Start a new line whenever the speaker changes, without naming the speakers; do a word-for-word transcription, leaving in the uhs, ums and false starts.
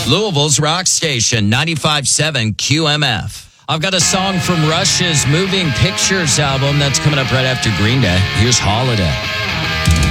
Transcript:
Louisville's rock station, ninety-five point seven Q M F. I've got a song from Rush's Moving Pictures album that's coming up right after Green Day. Here's Holiday.